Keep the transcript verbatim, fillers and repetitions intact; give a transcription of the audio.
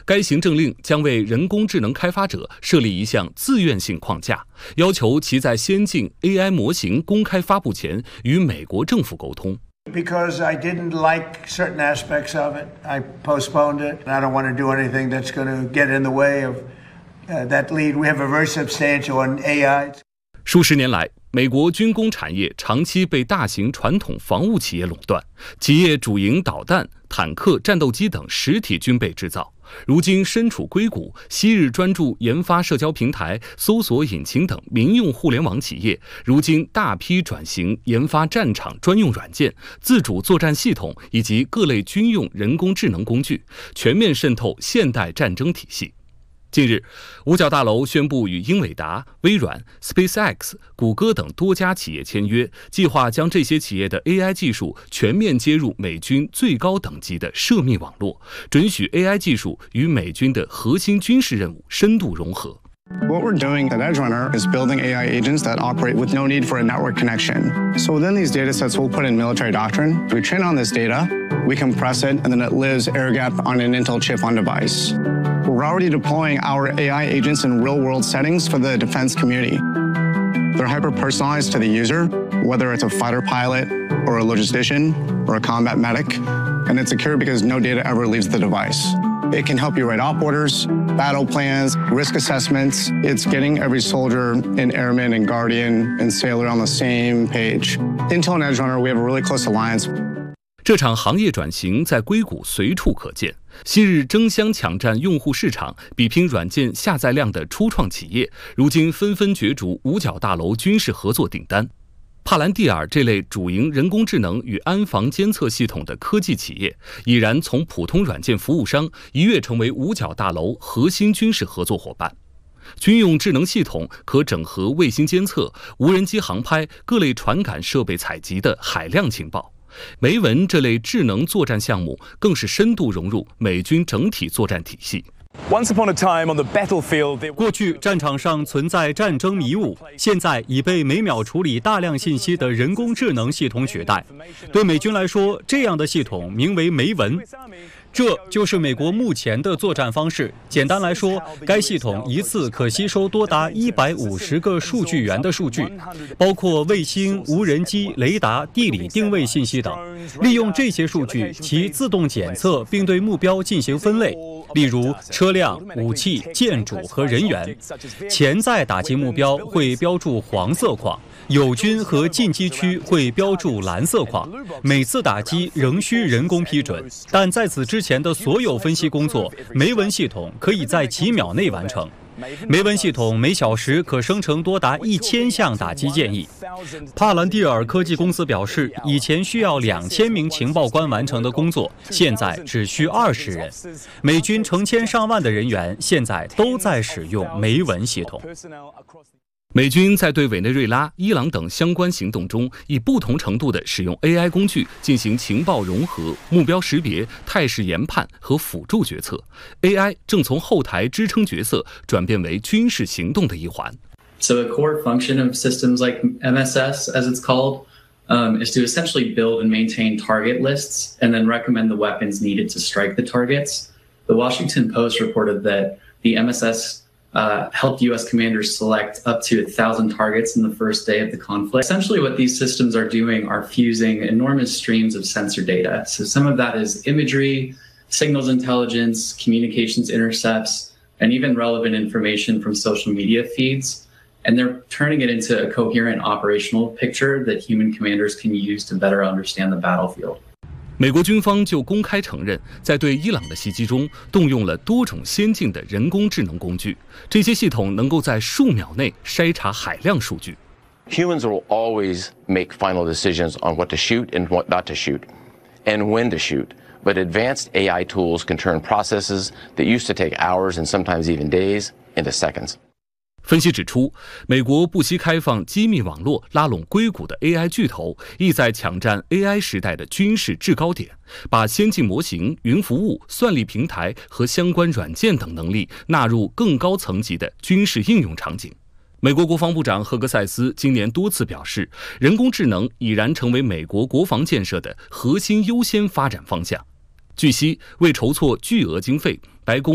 该行政令将为人工智能开发者设立一项自愿性框架，要求其在先进 A I 模型公开发布前与美国政府沟通。 Because I didn't like certain aspects of it, I postponed it. I don't want to do anything that's going to get in the way of uh, that lead. We have a very substantial on A I. 数十年来，美国军工产业长期被大型传统防务企业垄断，企业主营导弹、坦克、战斗机等实体军备制造。如今身处硅谷，昔日专注研发社交平台、搜索引擎等民用互联网企业，如今大批转型研发战场专用软件、自主作战系统以及各类军用人工智能工具，全面渗透现代战争体系。近日，五角大楼宣布与英伟达、微软、SpaceX、谷歌等多家企业签约，计划将这些企业的 A I 技术全面接入美军最高等级的涉密网络，准许 A I 技术与美军的核心军事任务深度融合。 What we're doing at EdgeRunner is building A I agents that operate with no need for a network connection. So within these data sets, we'll put in military doctrine. We train on this data, we compress it, and then it lives air-gapped on an Intel chip on device. We're already deploying our A I agents in real-world settings for the defense community. They're hyper-personalized to the user, whether it's a fighter pilot or a logistician or a combat medic, and it's secure because no data ever leaves the device.It can help you write op orders, battle plans, risk assessments. It's getting every soldier and airman and guardian and sailor on the same page. Intel and EdgeRunner, we have a really close alliance. 这场行业转型在硅谷随处可见，昔日争相抢占用户市场、比拼软件下载量的初创企业，如今纷纷角逐五角大楼军事合作订单。帕兰蒂尔这类主营人工智能与安防监测系统的科技企业，已然从普通软件服务商一跃成为五角大楼核心军事合作伙伴。军用智能系统可整合卫星监测、无人机航拍、各类传感设备采集的海量情报。梅文这类智能作战项目更是深度融入美军整体作战体系。 Once upon a time on the battlefield, 过去战场上存在战争迷雾，现在已被每秒处理大量信息的人工智能系统取代。对美军来说，这样的系统名为梅文。这就是美国目前的作战方式。简单来说，该系统一次可吸收多达一百五十个数据源的数据，包括卫星、无人机、雷达、地理定位信息等。利用这些数据，其自动检测并对目标进行分类，例如车辆、武器、建筑和人员。潜在打击目标会标注黄色框，友军和进击区会标注蓝色框。每次打击仍需人工批准，但在此之前的所有分析工作，梅文系统可以在几秒内完成。梅文系统每小时可生成多达一千项打击建议。帕兰蒂尔科技公司表示，以前需要两千名情报官完成的工作，现在只需二十人。美军成千上万的人员现在都在使用梅文系统。 美军在对委内瑞拉、伊朗等相关行动中，以不同程度地使用 A I 工具进行情报融合、目标识别、态势研判和辅助决策。A I 正从后台支撑角色转变为军事行动的一环。 So a core function of systems like M S S, as it's called, um, is to essentially build and maintain target lists and then recommend the weapons needed to strike the targets. The Washington Post reported that the M S S,Uh, helped U S commanders select up to a thousand targets in the first day of the conflict. Essentially, what these systems are doing are fusing enormous streams of sensor data. So some of that is imagery, signals intelligence, communications intercepts, and even relevant information from social media feeds. And they're turning it into a coherent operational picture that human commanders can use to better understand the battlefield. 美国军方就公开承认，在对伊朗的袭击中动用了多种先进的人工智能工具，这些系统能够在数秒内筛查海量数据。 Humans will always make final decisions on what to shoot and what not to shoot, and when to shoot. But advanced A I tools can turn processes that used to take hours and sometimes even days into seconds. 分析指出，美国不惜开放机密网络，拉拢硅谷的 A I 巨头，意在抢占 A I 时代的军事制高点，把先进模型、云服务、算力平台和相关软件等能力纳入更高层级的军事应用场景。美国国防部长赫格塞斯今年多次表示，人工智能已然成为美国国防建设的核心优先发展方向。据悉，为筹措巨额经费，白宫